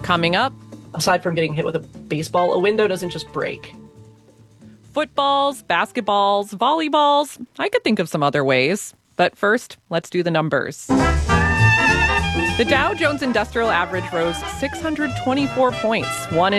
Coming up, Aside from getting hit with a baseball, a window doesn't just break. footballs, basketballs, volleyballs. I could think of some other ways. But first, let's do the numbers. The Dow Jones Industrial Average rose 624 points, one